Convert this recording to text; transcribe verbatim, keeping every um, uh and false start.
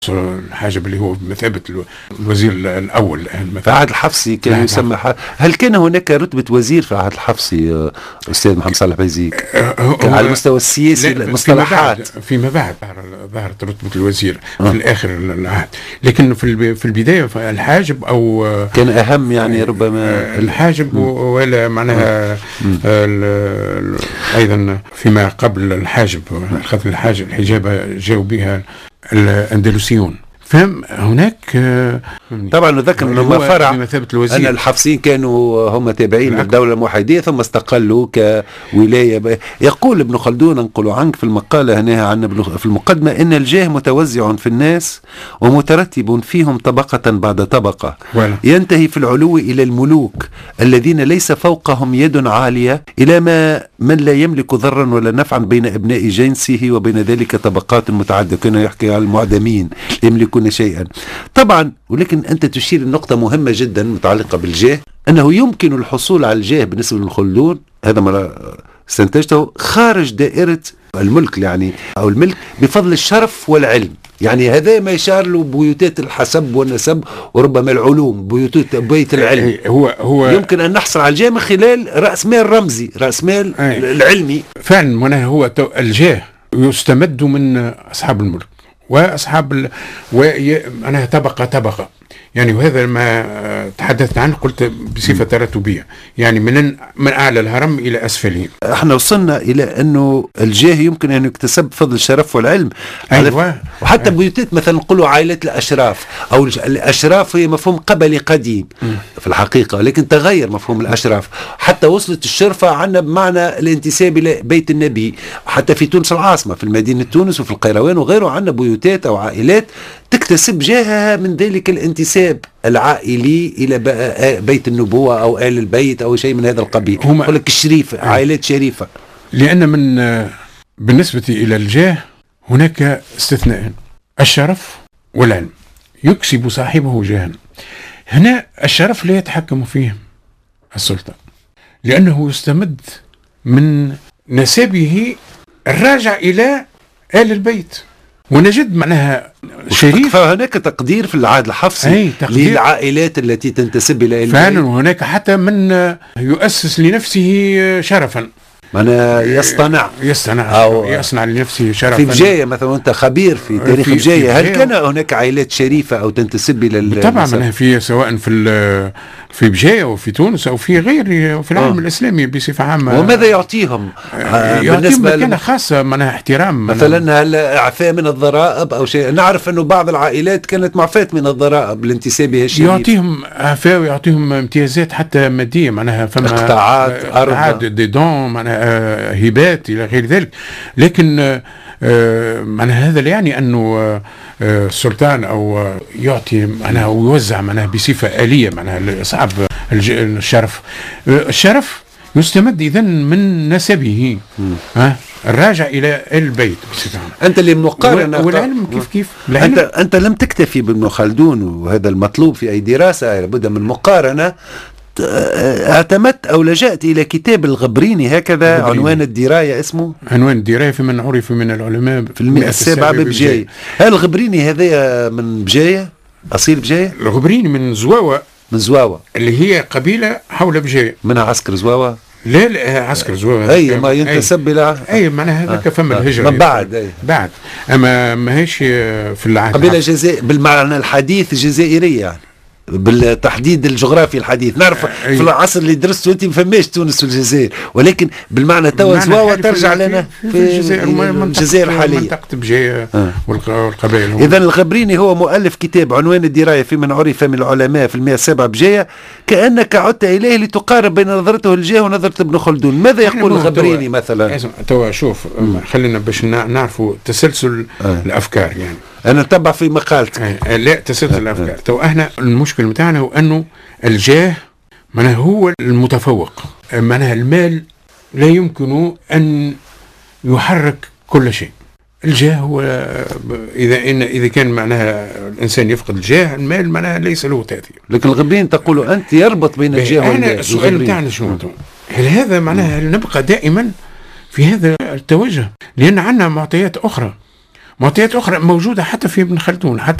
الحاجب اللي هو بمثابة الوزير الأول في عهد الحفصي كان يسمى ح... هل كان هناك رتبة وزير في عهد الحفصي أستاذ محمد صالح بيزيك على المستوى السياسي المصطلحات؟ فيما بعد ظهرت رتبة الوزير آه. في الآخر العهد، لكن في في البداية الحاجب أو كان أهم يعني ربما الحاجب ولا معناها أيضا فيما قبل الحاجب خاطر الحاجب الحجابة جاوا بها الأندلسيون. فهم هناك طبعا نذكر انه ما فرع ان الحفصيين كانوا هم تابعين للدوله الموحديه ثم استقلوا كولايه. يقول ابن خلدون انقل عنك في المقاله هنا عن في المقدمه ان الجاه متوزع في الناس ومترتب فيهم طبقه بعد طبقه ولا. ينتهي في العلو الى الملوك الذين ليس فوقهم يد عاليه الى ما من لا يملك ضرا ولا نفعا بين ابناء جنسه وبين ذلك طبقات متعدده. كان يحكي عن المعدمين يملكون شيئا طبعا. ولكن أنت تشير لنقطة مهمة جدا متعلقة بالجاه، أنه يمكن الحصول على الجاه بالنسبة للخلدون، هذا ما استنتجته، خارج دائرة الملك يعني أو الملك بفضل الشرف والعلم. يعني هذا ما يشار له بيوتات الحسب والنسب وربما العلوم بيوتات بيت العلم. هو هو يمكن أن نحصل على الجاه من خلال رأس مال رمزي، رأس مال العلمي فعلا. معناها هو الجاه يستمد من أصحاب الملك وأصحاب ال... وأنا طبقة طبقة يعني، وهذا ما تحدثت عنه قلت بصفة تراتبية يعني من من أعلى الهرم إلى أسفله. احنا وصلنا إلى أنه الجاه يمكن أن يكتسب بفضل الشرف والعلم. أيوة. وحتى أيوة. بيوتات مثلا نقولوا عائلات الأشراف أو الأشراف هي مفهوم قبلي قديم م. في الحقيقة، لكن تغير مفهوم الأشراف حتى وصلت الشرفة عنا بمعنى الانتساب إلى بيت النبي. حتى في تونس العاصمة في المدينة تونس وفي القيروان وغيره عنا بيوتات أو عائلات تكتسب جاهها من ذلك الانتساب العائلي إلى بيت النبوة أو آل البيت أو شيء من هذا القبيل. يقول لك الشريف عائلات شريفة. لأن من بالنسبة إلى الجاه هناك استثناء، الشرف والعلم يكسب صاحبه جاها. هنا الشرف لا يتحكم فيه السلطة لأنه يستمد من نسبه الراجع إلى آل البيت، ونجد معناها شريف. فهناك تقدير في العهد الحفصي للعائلات التي تنتسب إلى البيت فعلا، وهناك حتى من يؤسس لنفسه شرفا، أنا يصطنع يصطنع أو يصنع لنفسه شرفا. في بجاية مثلا أنت خبير في تاريخ في بجاية، هل كان هناك عائلات شريفة أو تنتسب إلى؟ طبعا منها في سواء في في بجاية وفي تونس أو في غير وفي العالم آه. الإسلامي بصفة عامة. وماذا يعطيهم؟ آه يعطيهم مكانة خاصة، منها احترام مثلا. هل إعفاء من الضرائب أو شيء؟ نعرف أنه بعض العائلات كانت معفاة من الضرائب لانتسابها الشريف. يعطيهم إعفاء ويعطيهم امتيازات حتى مادية، معناها فما اقطاعات أرض دي دون معناها هبات إلى غير ذلك. لكن آه معناها هذا لا يعني أنه آه السلطان أو يعطي معناها ويوزع معناها بصفة آلية معناها لأصحاب الشرف. الشرف يستمد إذن من نسبه ها الراجع إلى البيت بصفة عامة. أنت اللي مقارنة والعلم كيف كيف أنت أنت لم تكتفي بابن خلدون، وهذا المطلوب في أي دراسة لابد من مقارنة. اعتمدت أو لجأت إلى كتاب الغبريني هكذا الغبريني. عنوان الدراية اسمه عنوان الدراية في من عرف من العلماء في المئة السابعة ببجاية. هل الغبريني هذا من بجاية أصيل بجاية؟ الغبريني من زواوة من زواوة اللي هي قبيلة حول بجاية، منها عسكر زواوة. لا لا عسكر زواوة أي ما ينتسب إلى أي معناها هذا كفم آه. الهجرة من بعد أي. بعد أما ما هيش في العهد قبيلة جزائر بالمعنى الحديث الجزائرية يعني بالتحديد الجغرافي الحديث. نعرف أي. في العصر اللي درسته انت ما فماش تونس والجزائر، ولكن بالمعنى توا زواوة ترجع لنا في, في الجزائر, الجزائر الحالية منطقة بجاية آه. والقبائل. إذا الغبريني هو مؤلف كتاب عنوان الدراية في من عرف من العلماء في المئة السابعة بجاية، كأنك عدت إليه لتقارب بين نظرته للجاه ونظرة ابن خلدون. ماذا يقول الغبريني مثلا؟ توا شوف خلينا باش نعرفوا تسلسل آه. الأفكار يعني. أنا نتبع في مقالتك. آه. لا تسلسل الأفكار. تو احنا المشكل متاعنا هو أنه الجاه معناه هو المتفوق، معناه المال لا يمكن أن يحرك كل شيء. الجاه هو إذا إن إذا كان معناها الإنسان يفقد الجاه، المال معناها ليس له تأثير. لكن الغبرين تقول أنت يربط بين الجاه والمال. أنا السؤال بتاعنا شنو؟ هل هذا معناها هل نبقى دائما في هذا التوجه؟ لأن عندنا معطيات أخرى، معطيات أخرى موجودة حتى في ابن خلدون، حتى